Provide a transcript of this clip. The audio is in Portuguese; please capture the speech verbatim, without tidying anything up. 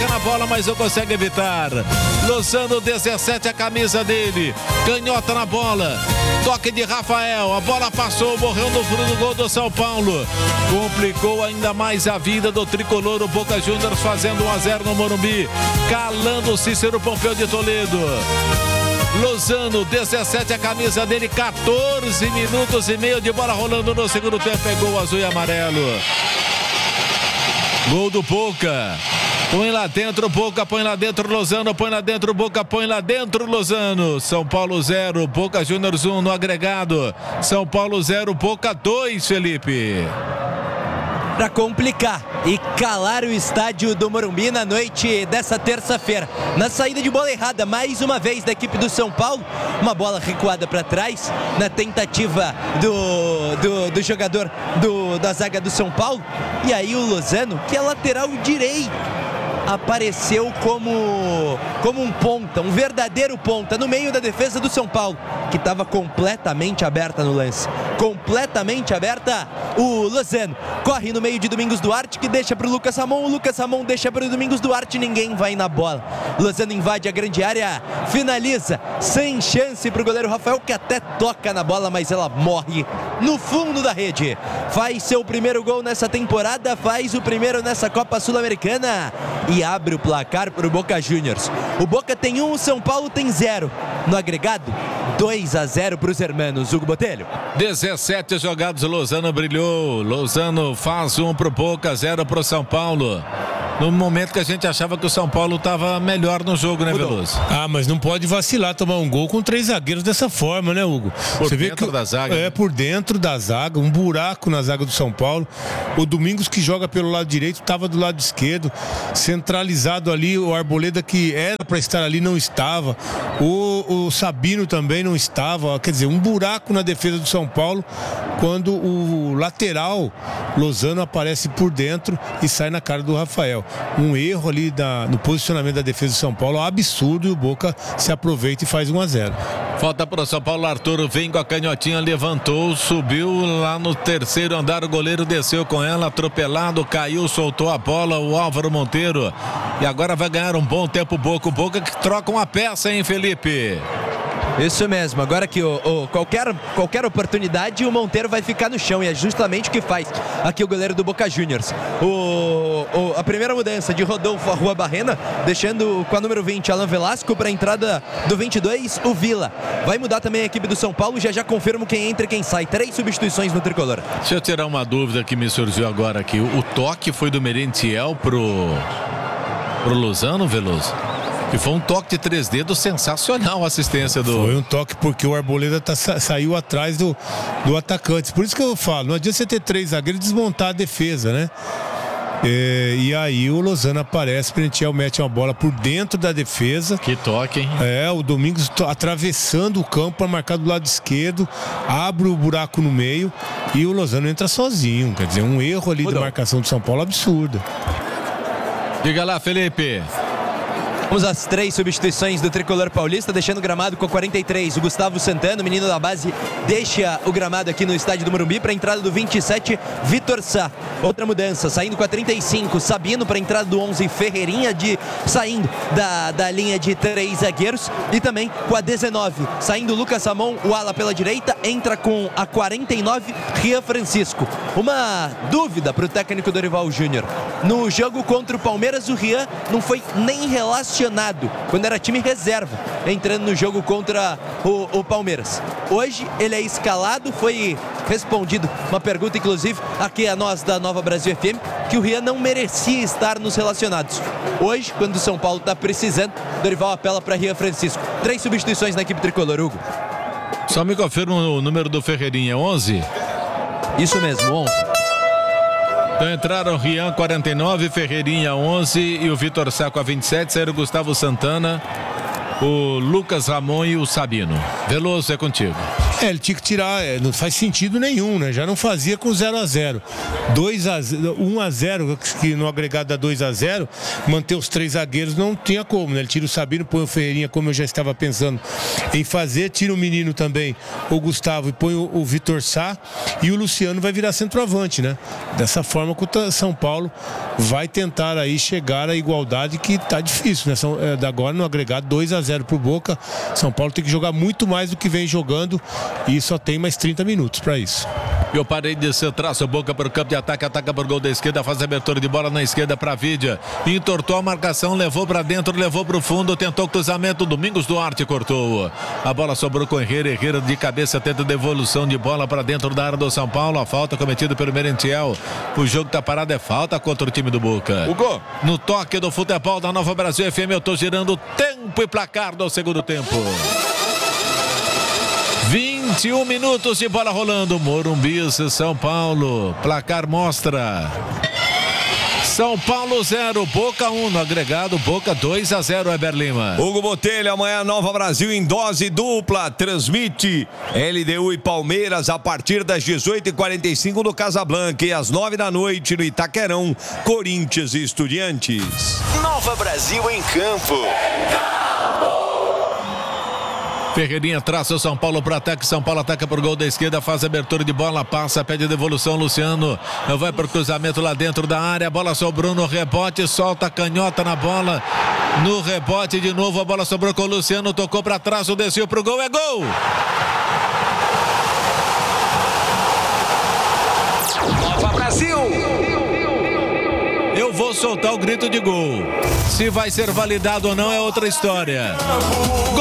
toca na bola, mas não consegue evitar. Lozano, dezessete, a camisa dele. Canhota na bola. Toque de Rafael. A bola passou, morreu no fundo do gol do São Paulo. Complicou ainda mais a vida do tricolor. O Boca Juniors fazendo um a zero no Morumbi. Calando o Cícero Pompeu de Toledo. Lozano, dezessete, a camisa dele, quatorze minutos e meio de bola rolando no segundo tempo. Pegou o azul e amarelo. Gol do Boca. Põe lá dentro, Boca, põe lá dentro, Lozano, põe lá dentro, Boca, põe lá dentro, Lozano. São Paulo zero, Boca Juniors um no agregado. São Paulo zero, Boca dois, Felipe. Para complicar e calar o estádio do Morumbi na noite dessa terça-feira. Na saída de bola errada, mais uma vez da equipe do São Paulo, uma bola recuada para trás, na tentativa do, do, do jogador do, da zaga do São Paulo. E aí o Lozano, que é lateral direito, apareceu como, como um ponta, um verdadeiro ponta, no meio da defesa do São Paulo, que estava completamente aberta no lance. Completamente aberta, o Lozano corre no meio de Domingos Duarte, que deixa para o Lucas Ramon, o Lucas Ramon deixa para o Domingos Duarte, ninguém vai na bola. Lozano invade a grande área, finaliza, sem chance para o goleiro Rafael, que até toca na bola, mas ela morre no fundo da rede. Faz seu primeiro gol nessa temporada, faz o primeiro nessa Copa Sul-Americana e abre o placar para o Boca Juniors. O Boca tem um, o São Paulo tem zero. No agregado, dois a zero para os hermanos. Hugo Botelho. dezessete jogados, Lozano brilhou. Lozano faz um para o Boca, zero para o São Paulo. No momento que a gente achava que o São Paulo estava melhor no jogo, né, Veloso? Ah, mas não pode vacilar, tomar um gol com três zagueiros dessa forma, né, Hugo? Por Você dentro vê que da zaga. É, né? por dentro da zaga, um buraco na zaga do São Paulo. O Domingos, que joga pelo lado direito, estava do lado esquerdo, centralizado ali. O Arboleda, que era para estar ali, não estava. O, o Sabino também não estava. Quer dizer, um buraco na defesa do São Paulo, quando o lateral Lozano aparece por dentro e sai na cara do Rafael. Um erro ali da, no posicionamento da defesa do São Paulo, absurdo, e o Boca se aproveita e faz um a zero. Falta para o São Paulo, Arthur vem com a canhotinha, levantou, subiu lá no terceiro andar, o goleiro desceu com ela, atropelado, caiu, soltou a bola, o Álvaro Monteiro, e agora vai ganhar um bom tempo o Boca, o Boca que troca uma peça, hein, Felipe? Isso mesmo, agora que o, o, qualquer, qualquer oportunidade o Monteiro vai ficar no chão, e é justamente o que faz aqui o goleiro do Boca Juniors. O, o, a primeira mudança de Rodolfo Rua Barrena, deixando com a número vinte Alan Velasco para a entrada do vinte e dois, o Vila. Vai mudar também a equipe do São Paulo, já já confirmo quem entra e quem sai. Três substituições no tricolor. Deixa eu tirar uma dúvida que me surgiu agora aqui. O toque foi do Merentiel pro, pro Lozano, Veloso? Que foi um toque de três dedos sensacional a assistência do... Foi um toque porque o Arboleda tá, saiu atrás do, do atacante. Por isso que eu falo, não adianta você ter três zagueiros e desmontar a defesa, né? É, e aí o Lozano aparece, Merentiel mete uma bola por dentro da defesa. Que toque, hein? É, o Domingos atravessando o campo para marcar do lado esquerdo, abre o buraco no meio e o Lozano entra sozinho. Quer dizer, um erro ali de marcação do São Paulo absurdo. Diga lá, Felipe. Vamos às três substituições do tricolor paulista, deixando o gramado com a quarenta e três. O Gustavo Santana, menino da base, deixa o gramado aqui no estádio do Morumbi para a entrada do vinte e sete, Vitor Sá. Outra mudança, saindo com a trinta e cinco, Sabino para a entrada do onze, Ferreirinha, de, saindo da, da linha de três zagueiros. E também com a dezenove, saindo Lucas Ramon, o ala pela direita, entra com a quarenta e nove, Rian Francisco. Uma dúvida para o técnico Dorival Júnior. No jogo contra o Palmeiras, o Rian não foi nem relacionado quando era time reserva, entrando no jogo contra o, o Palmeiras. Hoje ele é escalado, foi respondido uma pergunta, inclusive, aqui a nós da Nova Brasil F M, que o Rian não merecia estar nos relacionados. Hoje, quando o São Paulo está precisando, Dorival apela para Rian Francisco. Três substituições na equipe tricolor, Hugo. Só me confirma o número do Ferreirinha, onze? Isso mesmo, onze. Então entraram Rian quarenta e nove, Ferreirinha onze e o Vitor Sá com a vinte e sete, saíram o Gustavo Santana, o Lucas Ramon e o Sabino. Veloso, é contigo. É, ele tinha que tirar, é, não faz sentido nenhum, né? Já não fazia com zero a zero. um a zero, que no agregado dá dois a zero, manter os três zagueiros não tinha como, né? Ele tira o Sabino, põe o Ferreirinha, como eu já estava pensando em fazer, tira o menino também, o Gustavo, e põe o, o Vitor Sá, e o Luciano vai virar centroavante, né? Dessa forma que o São Paulo vai tentar aí chegar à igualdade, que tá difícil, né? São, é, agora no agregado dois a zero pro Boca, São Paulo tem que jogar muito mais do que vem jogando e só tem mais trinta minutos para isso. E o Paredes traça o Boca para o campo de ataque, ataca por gol da esquerda, faz a abertura de bola na esquerda para Vidia, entortou a marcação, levou para dentro, levou para o fundo, tentou cruzamento, Domingos Duarte cortou, a bola sobrou com Herrera, Herrera de cabeça tenta devolução de bola para dentro da área do São Paulo, a falta cometida pelo Merentiel, o jogo tá parado, é falta contra o time do Boca. O gol. No toque do futebol da Nova Brasil F M, eu tô girando tempo e placar do segundo tempo. vinte e um minutos de bola rolando, Morumbi, São Paulo, placar mostra São Paulo zero, Boca um, no agregado Boca dois a zero, Eber Lima. Hugo Botelho, amanhã Nova Brasil em dose dupla, transmite L D U e Palmeiras a partir das dezoito e quarenta e cinco no Casablanca e às nove da noite no Itaquerão, Corinthians e Estudiantes. Nova Brasil em campo. Ferreirinha traça o São Paulo para ataque, São Paulo ataca por gol da esquerda, faz abertura de bola, passa, pede devolução, Luciano vai para o cruzamento lá dentro da área, a bola sobrou no rebote, solta a canhota na bola, no rebote de novo, a bola sobrou com o Luciano, tocou para trás, o desceu para o gol, é gol! Nova Brasil! Eu vou soltar o grito de gol. Se vai ser validado ou não é outra história. Gol!